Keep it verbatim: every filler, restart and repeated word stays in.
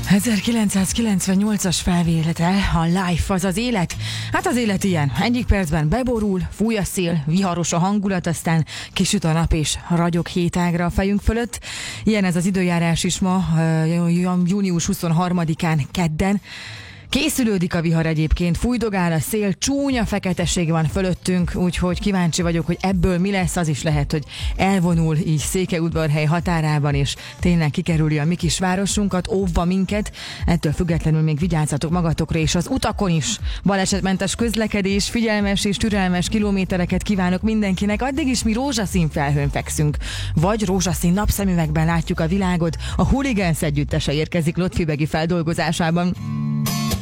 ezerkilencszázkilencvennyolcas felvétel, a Life az az élet. Hát az élet ilyen. Egyik percben beborul, fúj a szél, viharos a hangulat, aztán kisüt a nap és ragyog hétágra a fejünk fölött. Ilyen ez az időjárás is ma, június huszonharmadikán kedden. Készülődik a vihar egyébként, fújdogál a szél, csúnya feketeség van fölöttünk, úgyhogy kíváncsi vagyok, hogy ebből mi lesz. Az is lehet, hogy elvonul így Székelyudvarhely határában, és tényleg kikerüli a mi kis városunkat, óvva minket. Ettől függetlenül még vigyázzatok magatokra, és az utakon is balesetmentes közlekedés, figyelmes és türelmes kilométereket kívánok mindenkinek. Addig is mi rózsaszín felhőn fekszünk, vagy rózsaszín napszemüvegben látjuk a világot. A Hooligans együttese érkezik Lotfi Begi feldolgozásában.